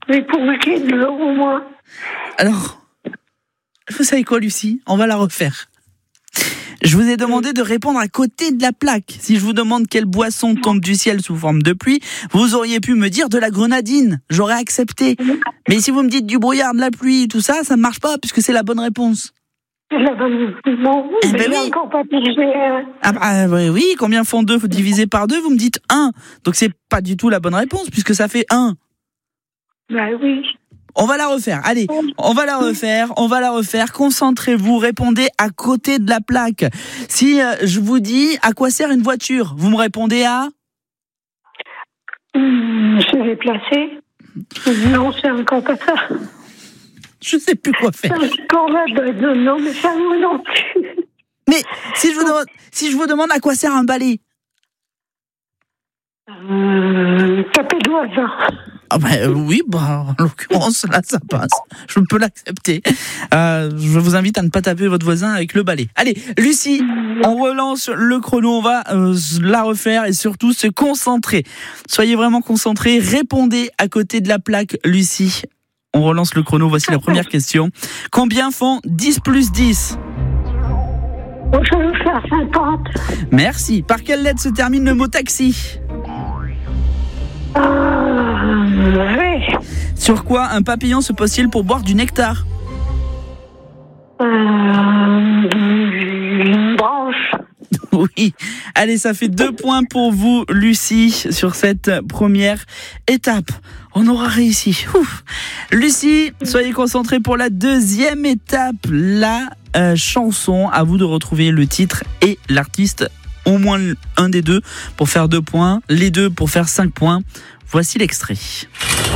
Mais pour le au moins. Alors, vous savez quoi, Lucie ? On va la refaire. Je vous ai demandé de répondre à côté de la plaque. Si je vous demande quelle boisson tombe du ciel sous forme de pluie, vous auriez pu me dire de la grenadine. J'aurais accepté. Mais si vous me dites du brouillard, de la pluie, tout ça, ça ne marche pas puisque c'est la bonne réponse. La bonne... Non, Eh mais ben j'ai oui. encore pas pigé. Ah bah oui, combien font 2 divisé par 2 ? Vous me dites 1. Donc c'est pas du tout la bonne réponse puisque ça fait 1. Bah oui. On va la refaire. Allez, on va la refaire. Concentrez-vous, répondez à côté de la plaque. Si je vous dis à quoi sert une voiture, vous me répondez à ? Se déplacer. Non, c'est encore pas ça. Je sais plus quoi faire. Encore là, non, mais ça, moi non plus. Mais si je vous demande à quoi sert un balai ? Taper de voisin. Ah oui, en l'occurrence, là, ça passe. Je peux l'accepter. Je vous invite à ne pas taper votre voisin avec le balai. Allez, Lucie, on relance le chrono. On va la refaire et surtout se concentrer. Soyez vraiment concentrés. Répondez à côté de la plaque, Lucie. On relance le chrono. Voici la première question. Combien font 10 plus 10 ? Je vais faire 50. Merci. Par quelle lettre se termine le mot taxi ? Oui. Sur quoi un papillon se pose-t-il pour boire du nectar ? Une branche. Oui. Allez, ça fait 2 points pour vous, Lucie, sur cette première étape. On aura réussi. Ouf. Lucie, soyez concentrée pour la deuxième étape. La chanson, à vous de retrouver le titre et l'artiste. Au moins un des deux pour faire 2 points, les deux pour faire 5 points. Voici l'extrait.